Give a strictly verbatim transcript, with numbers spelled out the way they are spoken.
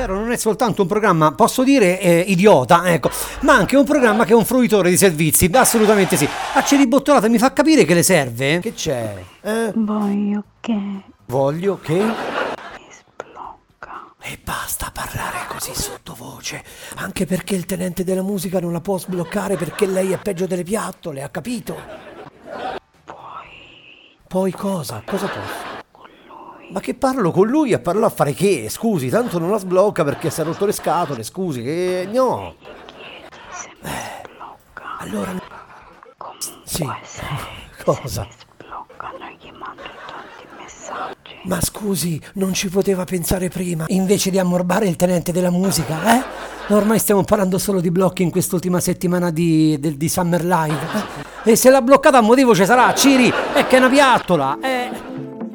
Zero non è soltanto un programma, posso dire, eh, idiota, ecco, ma anche un programma che è un fruitore di servizi, assolutamente sì. A Ceribottolata mi fa capire che le serve? Che c'è? Eh? Voglio che Voglio che... mi sblocca. E basta parlare così sottovoce, anche perché il tenente della musica non la può sbloccare perché lei è peggio delle piattole, ha capito? Poi Poi cosa? Cosa posso? con lui. Ma che parlo con lui? A parlare a fare che? Scusi, tanto non la sblocca perché si è rotto le scatole, scusi, che... no. Chiedi se mi sblocca. Allora... Comunque Sì. se, Cosa? se mi sblocca noi gli mando tanti messaggi. Ma scusi, non ci poteva pensare prima, invece di ammorbare il tenente della musica, eh? Ormai stiamo parlando solo di blocchi in quest'ultima settimana di, del- di Summer Live. eh? E se l'ha bloccata a motivo ci sarà, Ciri, è che è una piattola, eh?